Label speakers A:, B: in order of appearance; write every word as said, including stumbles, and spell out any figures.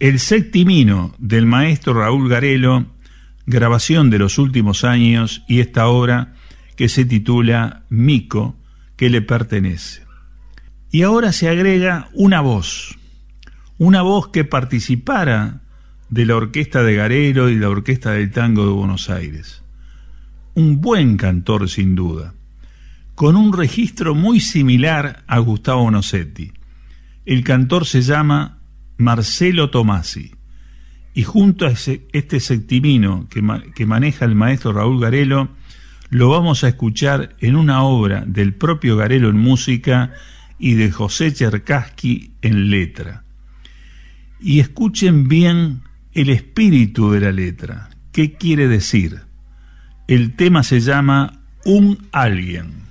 A: El Septimino del maestro Raúl Garelo, grabación de los últimos años, y esta obra que se titula Mico, que le pertenece. Y ahora se agrega una voz, una voz que participara de la orquesta de Garelo y la orquesta del tango de Buenos Aires. Un buen cantor sin duda, con un registro muy similar a Gustavo Nocetti. El cantor se llama Marcelo Tomasi, y junto a ese, este septimino que, ma, que maneja el maestro Raúl Garelo, lo vamos a escuchar en una obra del propio Garelo en música y de José Cherkassky en letra. Y escuchen bien el espíritu de la letra. ¿Qué quiere decir? El tema se llama Un Alguien.